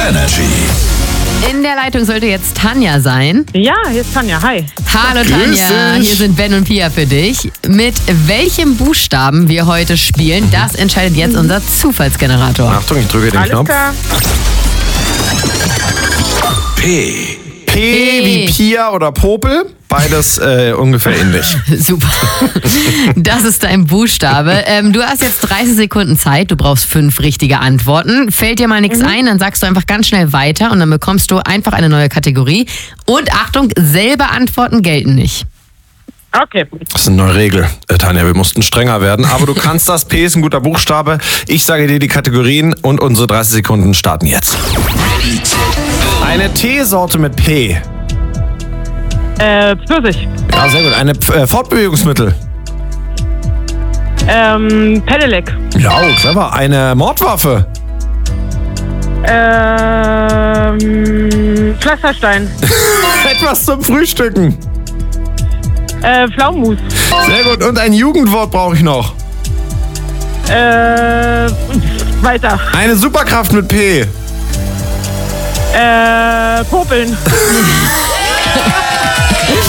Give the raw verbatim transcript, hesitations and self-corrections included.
Energy. In der Leitung sollte jetzt Tanja sein. Ja, hier ist Tanja. Hi. Hallo Grüß Tanja, dich. hier sind Ben und Pia für dich. Mit welchem Buchstaben wir heute spielen, das entscheidet jetzt unser Zufallsgenerator. Achtung, ich drücke den Alles Knopf. klar. P. P wie Pia oder Popel. Beides äh, ungefähr ähnlich. Super. Das ist dein Buchstabe. Ähm, du hast jetzt dreißig Sekunden Zeit. Du brauchst fünf richtige Antworten. Fällt dir mal nichts ein, dann sagst du einfach ganz schnell weiter und dann bekommst du einfach eine neue Kategorie. Und Achtung, selbe Antworten gelten nicht. Okay. Das ist eine neue Regel, äh, Tanja. Wir mussten strenger werden. Aber du kannst das. P ist ein guter Buchstabe. Ich sage dir die Kategorien und unsere dreißig Sekunden starten jetzt. Eine Teesorte mit P. Äh, Pfirsich. Ja, sehr gut. Eine äh, Fortbewegungsmittel. Ähm, Pedelec. Ja, oh, clever. Eine Mordwaffe. Ähm, Pflasterstein. Etwas zum Frühstücken. Äh, Pflaumenmus. Sehr gut. Und ein Jugendwort brauche ich noch. Äh, weiter. Eine Superkraft mit P. Äh, Popeln.